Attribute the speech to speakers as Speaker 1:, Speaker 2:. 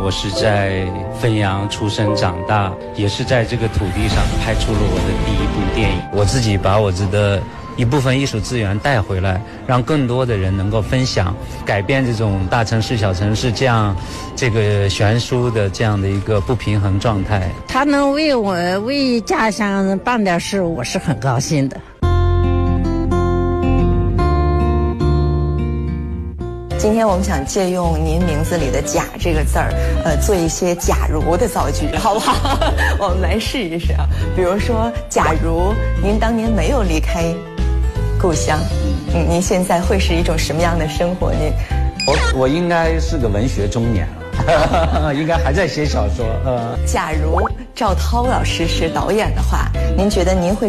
Speaker 1: 我是在汾阳出生长大，也是在这个土地上拍出了我的第一部电影。我自己把我的一部分艺术资源带回来，让更多的人能够分享，改变这种大城市小城市这个悬殊的这样的一个不平衡状态。
Speaker 2: 他能为家乡办点事，我是很高兴的。
Speaker 3: 今天我们想借用您名字里的“假”这个字儿，做一些假如的造句，好不好？我们来试一试啊。比如说，假如您当年没有离开故乡，您现在会是一种什么样的生活？
Speaker 1: 我应该是个文学中年了，应该还在写小说。
Speaker 3: 假如赵涛老师是导演的话，您觉得您会